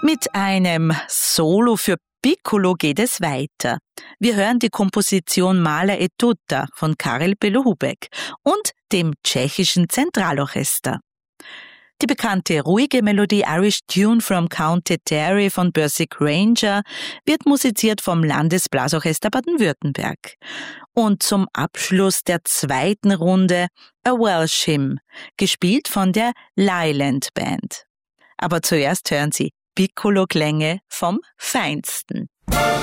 Mit einem Solo für Piccolo geht es weiter. Wir hören die Komposition Mahler et Tutta von Karel Belohubek und dem tschechischen Zentralorchester. Die bekannte ruhige Melodie Irish Tune from County Derry von Bersic Ranger wird musiziert vom Landesblasorchester Baden-Württemberg. Und zum Abschluss der zweiten Runde A Welsh Hymn, gespielt von der Leyland Band. Aber zuerst hören Sie Piccolo-Klänge vom Feinsten.